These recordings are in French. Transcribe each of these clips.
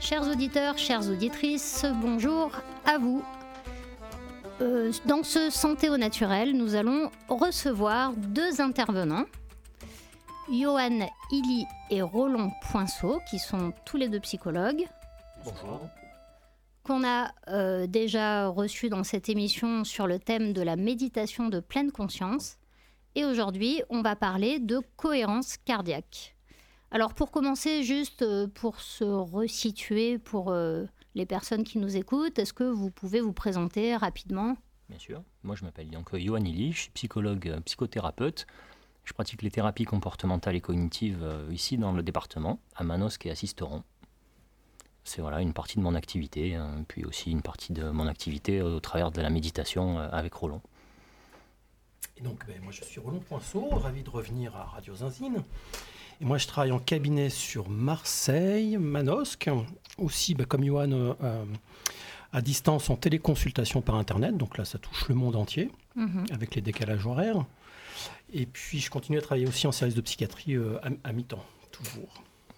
Chers auditeurs, chères auditrices, bonjour à vous. Dans ce Santé au naturel, nous allons recevoir deux intervenants, Johan Hilly et Roland Poinceau, qui sont tous les deux psychologues. Bonjour. Qu'on a déjà reçus dans cette émission sur le thème de la méditation de pleine conscience. Et aujourd'hui, on va parler de cohérence cardiaque. Alors pour commencer, juste pour se resituer pour les personnes qui nous écoutent, est-ce que vous pouvez vous présenter rapidement ? Bien sûr. Moi, je m'appelle donc Johan Hilly, je suis psychologue, psychothérapeute. Je pratique les thérapies comportementales et cognitives ici dans le département, à Manosque et à Sisteron. C'est une partie de mon activité, puis aussi une partie de mon activité au travers de la méditation avec Roland. Et donc, moi je suis Roland Poinceau, ravi de revenir à Radio Zinzine. Et moi je travaille en cabinet sur Marseille, Manosque, aussi comme Johan à distance en téléconsultation par Internet, donc là ça touche le monde entier, avec les décalages horaires. Et puis je continue à travailler aussi en service de psychiatrie à mi-temps, toujours.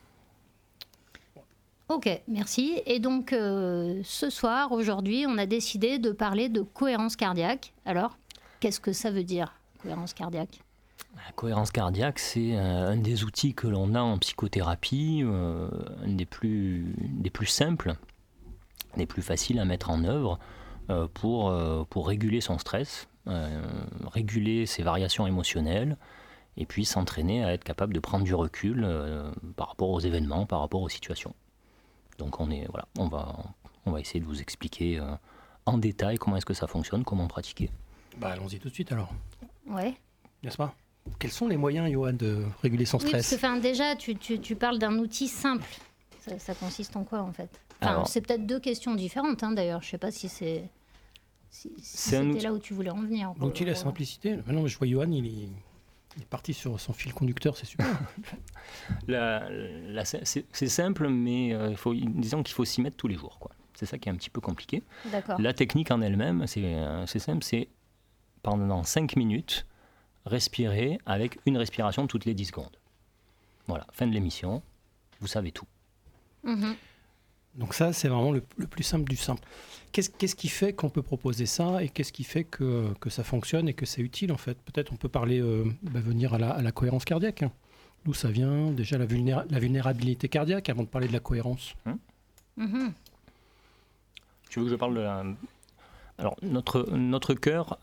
Ok, merci. Et donc ce soir, aujourd'hui, on a décidé de parler de cohérence cardiaque. Alors, qu'est-ce que ça veut dire, cohérence cardiaque ? La cohérence cardiaque, c'est un des outils que l'on a en psychothérapie, un des plus simples, des plus faciles à mettre en œuvre pour réguler son stress, réguler ses variations émotionnelles, et puis s'entraîner à être capable de prendre du recul par rapport aux événements, par rapport aux situations. Donc on va essayer de vous expliquer en détail comment est-ce que ça fonctionne, comment pratiquer. Allons-y tout de suite alors. Ouais. N'est-ce pas ? Quels sont les moyens, Johan, de réguler son stress ? Oui, parce que déjà, tu parles d'un outil simple. Ça consiste en quoi, en fait ? Alors, c'est peut-être deux questions différentes, d'ailleurs. Je ne sais pas si c'était là où tu voulais en venir. L'outil, la simplicité. Maintenant, je vois Johan, il est parti sur son fil conducteur, c'est super. C'est simple, mais disons qu'il faut s'y mettre tous les jours, quoi. C'est ça qui est un petit peu compliqué. D'accord. La technique en elle-même, c'est simple, c'est pendant 5 minutes, respirer avec une respiration toutes les 10 secondes. Voilà, fin de l'émission, vous savez tout. Donc ça, c'est vraiment le plus simple du simple. Qu'est-ce qui fait qu'on peut proposer ça et qu'est-ce qui fait que ça fonctionne et que c'est utile en fait ? Peut-être on peut parler, venir à la cohérence cardiaque. D'où ça vient déjà la vulnérabilité cardiaque avant de parler de la cohérence. Tu veux que je parle de la... Alors, notre cœur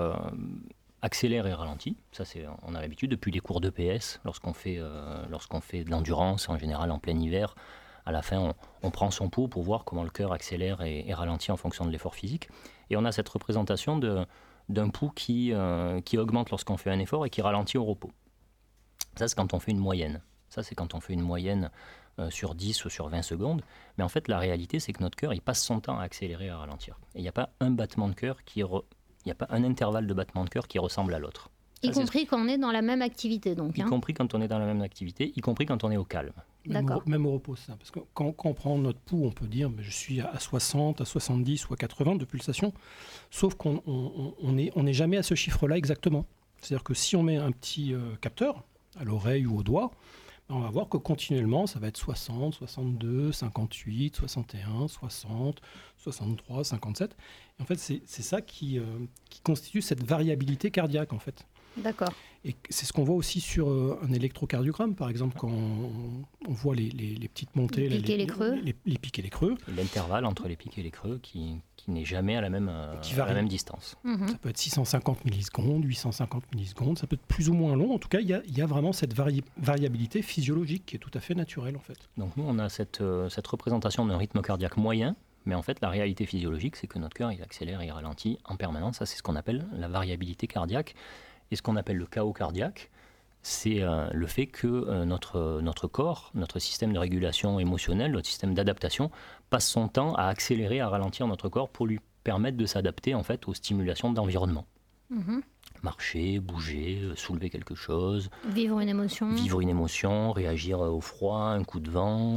accélère et ralentit. Ça, on a l'habitude depuis les cours d'EPS. Lorsqu'on fait de l'endurance, en général en plein hiver, à la fin, on prend son pouls pour voir comment le cœur accélère et ralentit en fonction de l'effort physique. Et on a cette représentation d'un pouls qui augmente lorsqu'on fait un effort et qui ralentit au repos. Ça, c'est quand on fait une moyenne. Ça, c'est quand on fait une moyenne sur 10 ou sur 20 secondes. Mais en fait, la réalité, c'est que notre cœur, il passe son temps à accélérer et à ralentir. Et il n'y a pas un battement de cœur il n'y a pas un intervalle de battement de cœur qui ressemble à l'autre. Y compris quand on est dans la même activité, donc. Y compris quand on est dans la même activité, y compris quand on est au calme. Même au repos, ça. Parce que quand on prend notre pouls, on peut dire je suis à 60, à 70 ou à 80 de pulsation. Sauf qu'on n'est jamais à ce chiffre-là exactement. C'est-à-dire que si on met un petit capteur à l'oreille ou au doigt, on va voir que continuellement, ça va être 60, 62, 58, 61, 60, 63, 57. Et en fait, c'est ça qui constitue cette variabilité cardiaque, en fait. D'accord. Et c'est ce qu'on voit aussi sur un électrocardiogramme, par exemple, quand on voit les petites montées, les pics et les creux. Les pics et les creux. L'intervalle entre les pics et les creux qui n'est jamais à la même distance. Ça peut être 650 millisecondes, 850 millisecondes, ça peut être plus ou moins long. En tout cas, il y a vraiment cette variabilité physiologique qui est tout à fait naturelle, en fait. Donc nous, on a cette représentation d'un rythme cardiaque moyen, mais en fait, la réalité physiologique, c'est que notre cœur, il accélère et il ralentit en permanence. Ça, c'est ce qu'on appelle la variabilité cardiaque. Et ce qu'on appelle le chaos cardiaque, c'est le fait que notre corps, notre système de régulation émotionnelle, notre système d'adaptation, passe son temps à accélérer, à ralentir notre corps pour lui permettre de s'adapter en fait aux stimulations de l'environnement. Marcher, bouger, soulever quelque chose. Vivre une émotion, réagir au froid, un coup de vent,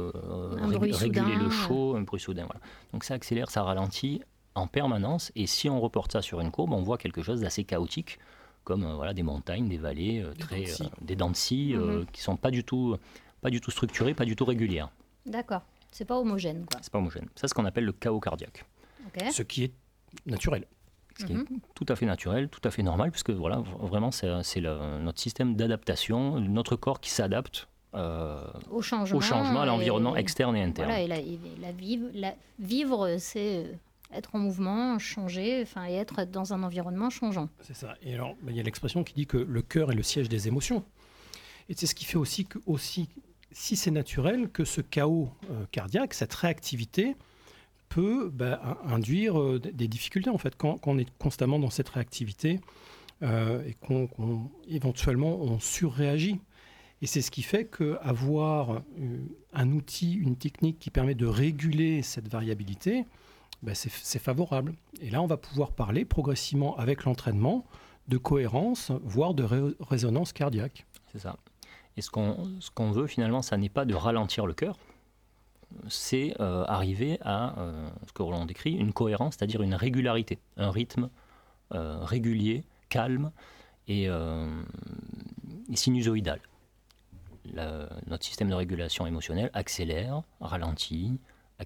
réguler le chaud, un bruit soudain. Voilà. Donc ça accélère, ça ralentit en permanence. Et si on reporte ça sur une courbe, on voit quelque chose d'assez chaotique, comme des montagnes, des vallées, des dents de scie qui ne sont pas du tout structurées, pas du tout régulières. D'accord. C'est pas homogène, quoi. C'est pas homogène. Ça, c'est ce qu'on appelle le chaos cardiaque. Ok. Ce qui est naturel. Ce qui est tout à fait naturel, tout à fait normal, puisque voilà, vraiment, c'est notre système d'adaptation, notre corps qui s'adapte au changement, à l'environnement externe et interne. Voilà, vivre, c'est être en mouvement, changer, et être dans un environnement changeant. C'est ça. Et alors, il y a l'expression qui dit que le cœur est le siège des émotions. Et c'est ce qui fait aussi que, si c'est naturel, que ce chaos cardiaque, cette réactivité, peut induire des difficultés, en fait, quand on est constamment dans cette réactivité et éventuellement on surréagit. Et c'est ce qui fait qu'avoir un outil, une technique qui permet de réguler cette variabilité, c'est favorable. Et là, on va pouvoir parler progressivement avec l'entraînement de cohérence, voire de résonance cardiaque. C'est ça. Et ce qu'on veut finalement, ça n'est pas de ralentir le cœur, c'est arriver à ce que l'on décrit, une cohérence, c'est-à-dire une régularité, un rythme régulier, calme et sinusoïdal. Notre système de régulation émotionnelle accélère, ralentit,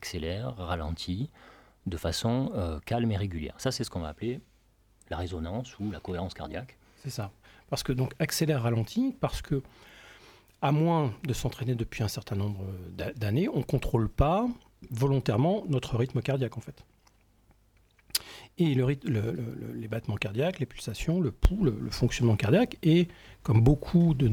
de façon calme et régulière. Ça, c'est ce qu'on va appeler la résonance ou la cohérence cardiaque. C'est ça. Parce que donc accélère, ralentit, parce que à moins de s'entraîner depuis un certain nombre d'années, on ne contrôle pas volontairement notre rythme cardiaque, en fait. Et les battements cardiaques, les pulsations, le pouls, le fonctionnement cardiaque, est, comme beaucoup de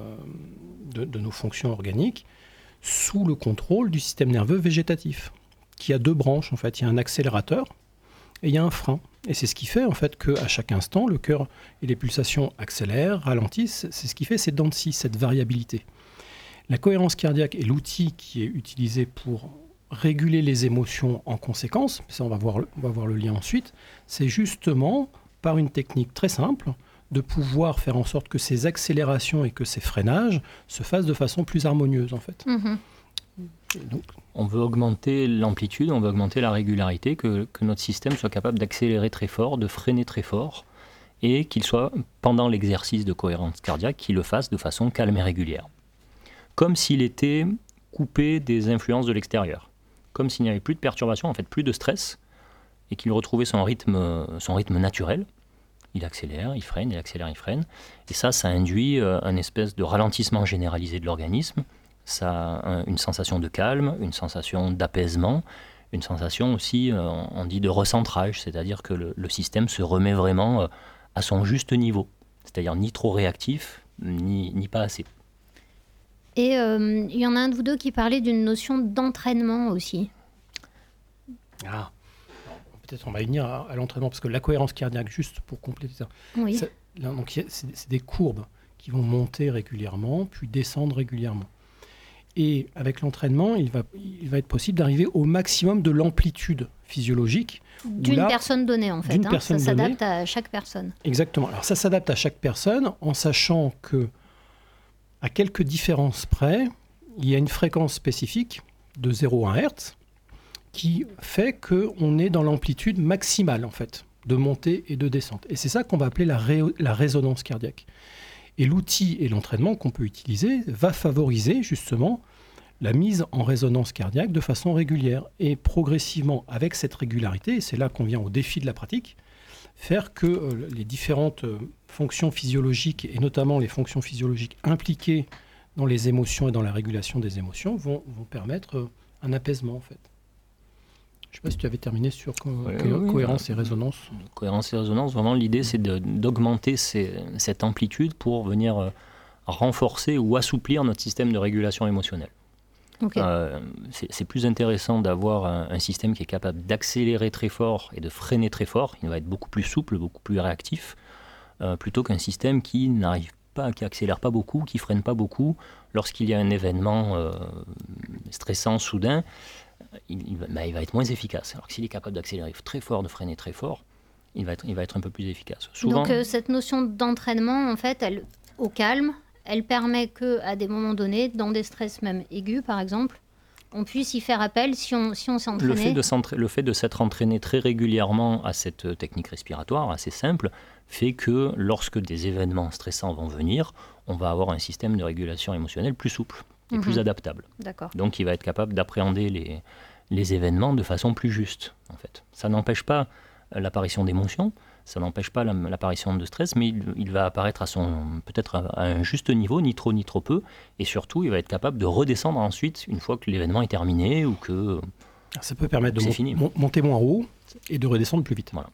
nos fonctions organiques, sous le contrôle du système nerveux végétatif, qui a deux branches, en fait. Il y a un accélérateur et il y a un frein. Et c'est ce qui fait, en fait, qu'à chaque instant, le cœur et les pulsations accélèrent, ralentissent. C'est ce qui fait ces dents de scie, cette variabilité. La cohérence cardiaque est l'outil qui est utilisé pour réguler les émotions en conséquence. Ça, on va voir le lien ensuite. C'est justement, par une technique très simple, de pouvoir faire en sorte que ces accélérations et que ces freinages se fassent de façon plus harmonieuse, en fait. Mmh. Donc, on veut augmenter l'amplitude, on veut augmenter la régularité, que notre système soit capable d'accélérer très fort, de freiner très fort, et qu'il soit, pendant l'exercice de cohérence cardiaque, qu'il le fasse de façon calme et régulière. Comme s'il était coupé des influences de l'extérieur. Comme s'il n'y avait plus de perturbation, en fait plus de stress, et qu'il retrouvait son rythme naturel. Il accélère, il freine, il accélère, il freine. Et ça induit un espèce de ralentissement généralisé de l'organisme. Ça a une sensation de calme, une sensation d'apaisement, une sensation aussi, on dit, de recentrage, c'est-à-dire que le système se remet vraiment à son juste niveau, c'est-à-dire ni trop réactif, ni pas assez. Et il y en a un de vous deux qui parlait d'une notion d'entraînement aussi. Ah, peut-être on va venir à l'entraînement, parce que la cohérence cardiaque, juste pour compléter ça, Oui. c'est des courbes qui vont monter régulièrement, puis descendre régulièrement. Et avec l'entraînement, il va être possible d'arriver au maximum de l'amplitude physiologique. D'une personne donnée, en fait. Ça s'adapte à chaque personne. Exactement. Alors ça s'adapte à chaque personne en sachant que, à quelques différences près, il y a une fréquence spécifique de 0 à 1 Hz qui fait qu'on est dans l'amplitude maximale, en fait, de montée et de descente. Et c'est ça qu'on va appeler la résonance cardiaque. Et l'outil et l'entraînement qu'on peut utiliser va favoriser justement la mise en résonance cardiaque de façon régulière. Et progressivement, avec cette régularité, et c'est là qu'on vient au défi de la pratique, faire que les différentes fonctions physiologiques, et notamment les fonctions physiologiques impliquées dans les émotions et dans la régulation des émotions, vont permettre un apaisement, en fait. Je ne sais pas si tu avais terminé sur cohérence et résonance. Cohérence et résonance, vraiment l'idée c'est d'augmenter cette amplitude pour venir renforcer ou assouplir notre système de régulation émotionnelle. Okay. C'est plus intéressant d'avoir un système qui est capable d'accélérer très fort et de freiner très fort. Il va être beaucoup plus souple, beaucoup plus réactif, plutôt qu'un système qui n'arrive pas, qui accélère pas beaucoup, qui freine pas beaucoup. Lorsqu'il y a un événement stressant soudain, il va être moins efficace. Alors que s'il est capable d'accélérer très fort, de freiner très fort, il va être un peu plus efficace. Souvent, donc cette notion d'entraînement, en fait, au calme, elle permet qu'à des moments donnés, dans des stress même aigus par exemple, on puisse y faire appel si on s'est entraîné. Le fait de s'être entraîné très régulièrement à cette technique respiratoire assez simple fait que lorsque des événements stressants vont venir, on va avoir un système de régulation émotionnelle plus souple, et plus adaptable. D'accord. Donc il va être capable d'appréhender les événements de façon plus juste, en fait. Ça n'empêche pas l'apparition d'émotions, ça n'empêche pas l'apparition de stress, mais il va apparaître peut-être à un juste niveau, ni trop ni trop peu, et surtout il va être capable de redescendre ensuite une fois que l'événement est terminé ou que ça peut permettre c'est de fini. Monter moins haut et de redescendre plus vite. Voilà.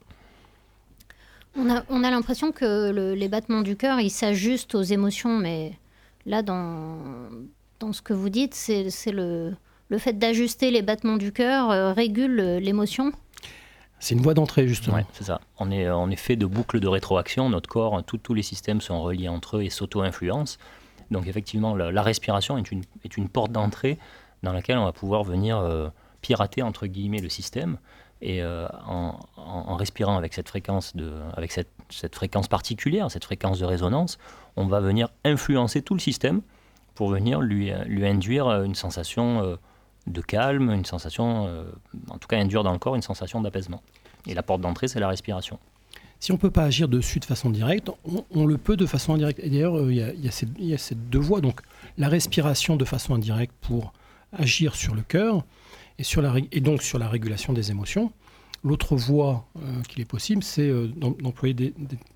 On a l'impression que les battements du cœur, ils s'ajustent aux émotions, mais là, dans ce que vous dites, c'est le fait d'ajuster les battements du cœur régule l'émotion. C'est une voie d'entrée, justement. Ouais, c'est ça. On est fait de boucles de rétroaction. Notre corps, tous les systèmes sont reliés entre eux et s'auto-influencent. Donc effectivement, la respiration est une porte d'entrée dans laquelle on va pouvoir venir pirater, entre guillemets, le système. Et en respirant avec cette fréquence, cette fréquence particulière, cette fréquence de résonance, on va venir influencer tout le système pour venir lui induire une sensation de calme, une sensation, en tout cas induire dans le corps une sensation d'apaisement. Et la porte d'entrée, c'est la respiration. Si on ne peut pas agir dessus de façon directe, on le peut de façon indirecte. Et d'ailleurs, il y a ces deux voies. Donc la respiration de façon indirecte pour agir sur le cœur et donc sur la régulation des émotions. L'autre voie qu'il est possible, c'est d'employer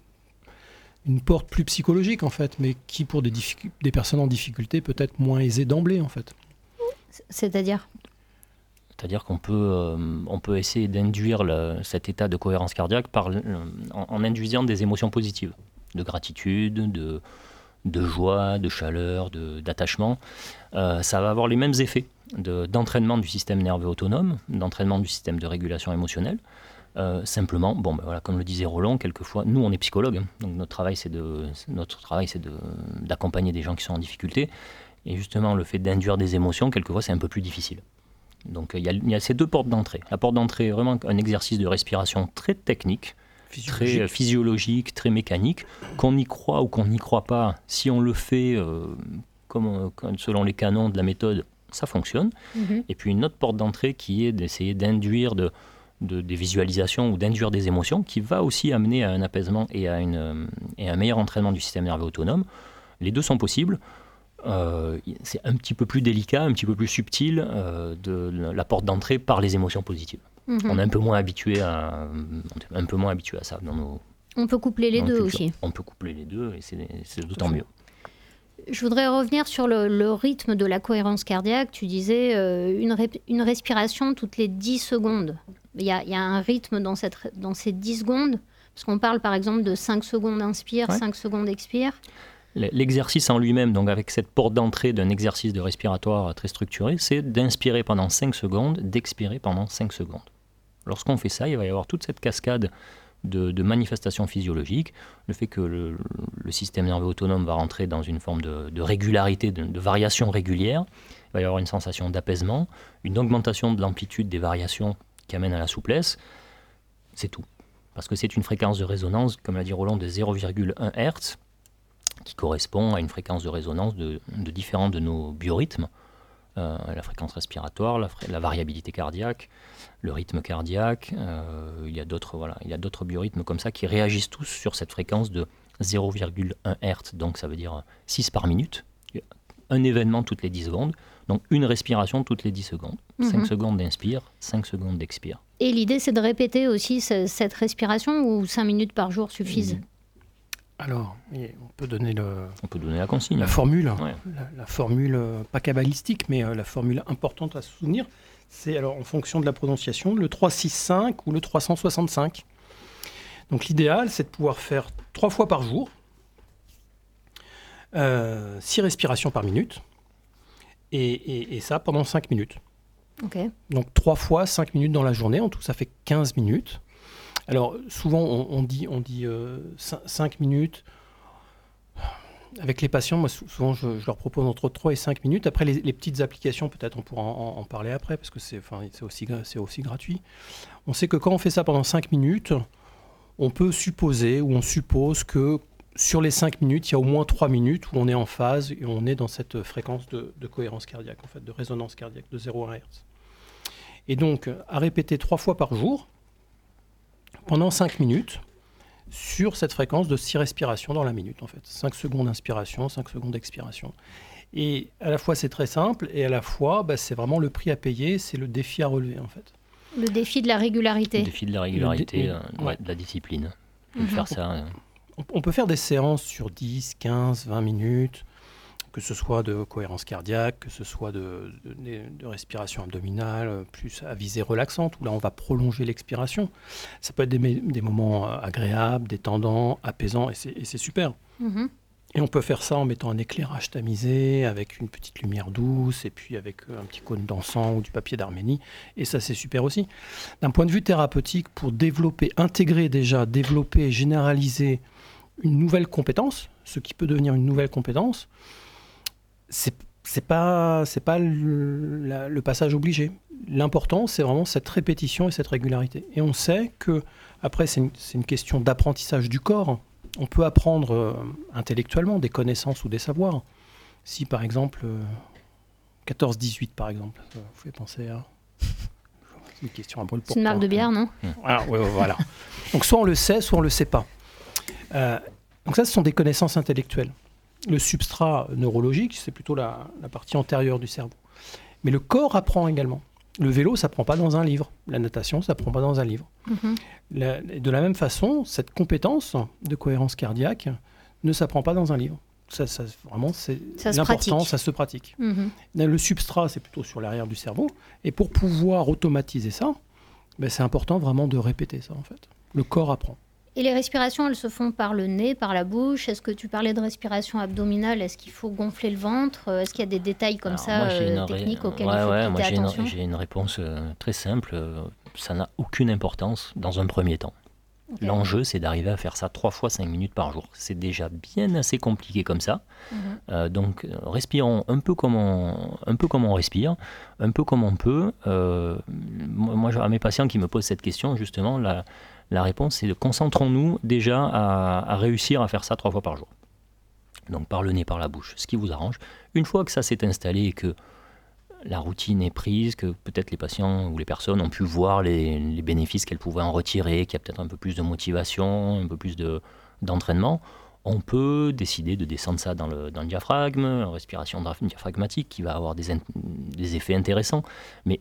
une porte plus psychologique, en fait, mais qui, pour des personnes en difficulté, peut être moins aisée d'emblée, en fait. C'est-à-dire qu'on peut essayer d'induire cet état de cohérence cardiaque en induisant des émotions positives, de gratitude, de joie, de chaleur, d'attachement. Ça va avoir les mêmes effets d'entraînement du système nerveux autonome, d'entraînement du système de régulation émotionnelle. Simplement, voilà, comme le disait Roland, quelquefois, nous on est psychologues, hein, donc notre travail c'est d'accompagner des gens qui sont en difficulté, et justement le fait d'induire des émotions, quelquefois c'est un peu plus difficile. Donc il y a ces deux portes d'entrée. La porte d'entrée est vraiment un exercice de respiration très technique, très physiologique, très mécanique, qu'on y croit ou qu'on n'y croit pas, si on le fait selon les canons de la méthode, ça fonctionne. Et puis une autre porte d'entrée qui est d'essayer d'induire des visualisations ou d'induire des émotions, qui va aussi amener à un apaisement et à un meilleur entraînement du système nerveux autonome. Les deux sont possibles. C'est un petit peu plus délicat, un petit peu plus subtil de la porte d'entrée par les émotions positives. On est un peu moins habitué à ça dans nos. On peut coupler les deux aussi. On peut coupler les deux et c'est d'autant mieux. Je voudrais revenir sur le rythme de la cohérence cardiaque. Tu disais une respiration toutes les 10 secondes. Il y a un rythme dans ces 10 secondes, parce qu'on parle par exemple de 5 secondes inspire, 5 secondes expire. L'exercice en lui-même, donc avec cette porte d'entrée d'un exercice de respiratoire très structuré, c'est d'inspirer pendant 5 secondes, d'expirer pendant 5 secondes. Lorsqu'on fait ça, il va y avoir toute cette cascade de manifestations physiologiques, le fait que le système nerveux autonome va rentrer dans une forme de régularité, de variation régulière, il va y avoir une sensation d'apaisement, une augmentation de l'amplitude des variations qui amène à la souplesse, c'est tout. Parce que c'est une fréquence de résonance, comme l'a dit Roland, de 0,1 Hz, qui correspond à une fréquence de résonance de différents de nos biorhythmes, la fréquence respiratoire, la variabilité cardiaque, le rythme cardiaque, il y a d'autres biorhythmes comme ça qui réagissent tous sur cette fréquence de 0,1 Hz, donc ça veut dire 6 par minute, un événement toutes les 10 secondes, donc une respiration toutes les 10 secondes, 5 secondes d'inspire, 5 secondes d'expire. Et l'idée c'est de répéter aussi cette respiration ou 5 minutes par jour suffisent Alors, on peut donner la consigne. La formule, ouais. la formule pas kabbalistique, mais la formule importante à se souvenir, c'est alors en fonction de la prononciation, le 365 ou le 365. Donc l'idéal, c'est de pouvoir faire 3 fois par jour, 6 respirations par minute, et ça pendant 5 minutes. Okay. Donc 3 fois 5 minutes dans la journée, en tout ça fait 15 minutes. Alors, souvent, on dit 5 minutes. Avec les patients, moi, souvent, je leur propose entre 3 et 5 minutes. Après, les petites applications, peut-être, on pourra en parler après, parce que c'est aussi gratuit. On sait que quand on fait ça pendant 5 minutes, on peut supposer, ou on suppose que sur les 5 minutes, il y a au moins 3 minutes où on est en phase et on est dans cette fréquence de cohérence cardiaque, en fait, de résonance cardiaque de 0,1 Hz. Et donc, à répéter 3 fois par jour, pendant 5 minutes, sur cette fréquence de 6 respirations dans la minute, en fait. 5 secondes d'inspiration, 5 secondes d'expiration. Et à la fois, c'est très simple, et à la fois, c'est vraiment le prix à payer, c'est le défi à relever, en fait. Le défi de la régularité. Le défi de la régularité, de la discipline. Faire ça. On peut faire des séances sur 10, 15, 20 minutes, que ce soit de cohérence cardiaque, que ce soit de respiration abdominale, plus à visée relaxante, où là, on va prolonger l'expiration. Ça peut être des moments agréables, détendants, apaisants, et c'est super. Et on peut faire ça en mettant un éclairage tamisé, avec une petite lumière douce, et puis avec un petit cône d'encens ou du papier d'Arménie. Et ça, c'est super aussi. D'un point de vue thérapeutique, pour développer et généraliser une nouvelle compétence, ce qui peut devenir une nouvelle compétence, c'est pas le passage obligé. L'important, c'est vraiment cette répétition et cette régularité. Et on sait que, après, c'est une question d'apprentissage du corps. On peut apprendre intellectuellement des connaissances ou des savoirs. Si, par exemple, 14-18, par exemple, vous pouvez penser à... C'est une question à brûle pour C'est une marque de bière, non? Voilà. Donc, soit on le sait, soit on ne le sait pas. Donc ça, ce sont des connaissances intellectuelles. Le substrat neurologique, c'est plutôt la partie antérieure du cerveau. Mais le corps apprend également. Le vélo, ça ne prend pas dans un livre. La natation, ça ne prend pas dans un livre. De la même façon, cette compétence de cohérence cardiaque ne s'apprend pas dans un livre. Vraiment, c'est l'important, ça se pratique. Le substrat, c'est plutôt sur l'arrière du cerveau. Et pour pouvoir automatiser ça, c'est important vraiment de répéter ça, en fait. Le corps apprend. Et les respirations, elles se font par le nez, par la bouche? Est-ce que tu parlais de respiration abdominale? Est-ce qu'il faut gonfler le ventre? Est-ce qu'il y a des détails comme techniques auxquels il faut prêter attention? J'ai une réponse très simple. Ça n'a aucune importance dans un premier temps. Okay. L'enjeu, c'est d'arriver à faire ça 3 fois 5 minutes par jour. C'est déjà bien assez compliqué comme ça. Donc, respirons un peu comme on respire, un peu comme on peut. Moi, à mes patients qui me posent cette question, justement, la réponse, c'est de concentrons-nous déjà à réussir à faire ça 3 fois par jour. Donc par le nez, par la bouche, ce qui vous arrange. Une fois que ça s'est installé et que la routine est prise, que peut-être les patients ou les personnes ont pu voir les bénéfices qu'elles pouvaient en retirer, qu'il y a peut-être un peu plus de motivation, un peu plus d'entraînement, on peut décider de descendre ça dans le diaphragme, une respiration diaphragmatique qui va avoir des effets intéressants, mais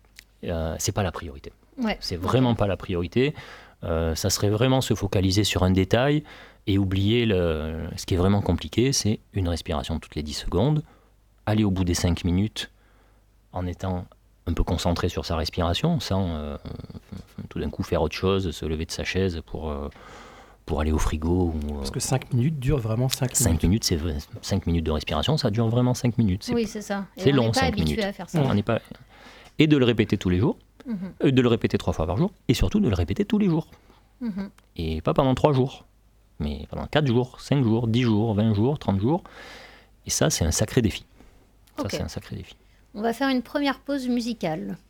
c'est pas la priorité. C'est vraiment pas la priorité. Ça serait vraiment se focaliser sur un détail et oublier ce qui est vraiment compliqué, c'est une respiration toutes les 10 secondes, aller au bout des 5 minutes en étant un peu concentré sur sa respiration, sans tout d'un coup faire autre chose, se lever de sa chaise pour aller au frigo. Parce que 5 minutes durent vraiment 5 minutes. 5 minutes, c'est 5 minutes de respiration, ça dure vraiment 5 minutes. Oui, c'est ça. C'est long, 5 minutes. On n'est pas habitué à faire ça. Et de le répéter tous les jours. De le répéter 3 fois par jour, et surtout de le répéter tous les jours. Et pas pendant 3 jours, mais pendant 4 jours, 5 jours, 10 jours, 20 jours, 30 jours. Et ça, c'est un sacré défi. Okay. On va faire une première pause musicale.